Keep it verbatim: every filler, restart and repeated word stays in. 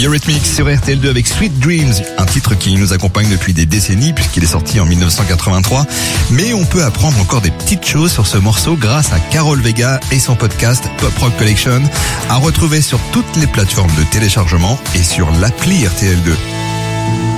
Eurythmics sur R T L deux avec Sweet Dreams, un titre qui nous accompagne depuis des décennies puisqu'il est sorti en dix-neuf cent quatre-vingt-trois. Mais on peut apprendre encore des petites choses sur ce morceau grâce à Carol Vega et son podcast Pop Rock Collection, à retrouver sur toutes les plateformes de téléchargement et sur l'appli R T L deux.